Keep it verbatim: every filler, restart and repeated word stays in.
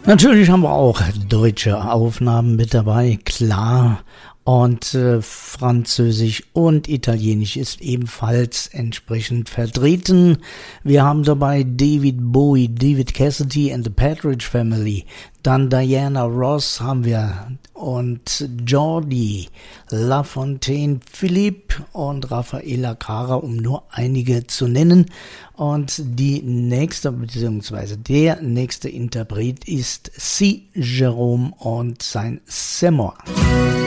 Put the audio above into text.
Natürlich haben wir auch deutsche Aufnahmen mit dabei, klar. Und äh, Französisch und Italienisch ist ebenfalls entsprechend vertreten. Wir haben dabei David Bowie, David Cassidy and the Partridge Family. Dann Diana Ross haben wir und Jordi, LaFontaine, Philippe und Raffaella Cara, um nur einige zu nennen. Und die nächste, beziehungsweise der nächste Interpret ist C. Jerome und sein Semor.